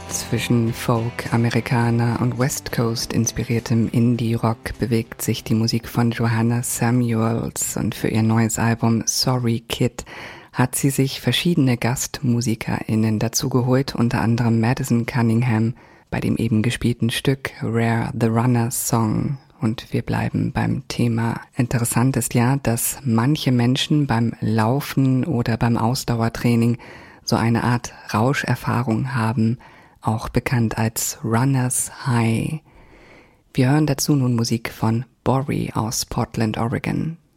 Zwischen Folk, Amerikaner und West Coast inspiriertem Indie-Rock bewegt sich die Musik von Johanna Samuels, und für ihr neues Album Sorry Kid hat sie sich verschiedene GastmusikerInnen dazugeholt, unter anderem Madison Cunningham bei dem eben gespielten Stück Rare the Runner's Song. Und wir bleiben beim Thema. Interessant ist ja, dass manche Menschen beim Laufen oder beim Ausdauertraining so eine Art Rauscherfahrung haben, auch bekannt als Runner's High. Wir hören dazu nun Musik von Borri aus Portland, Oregon.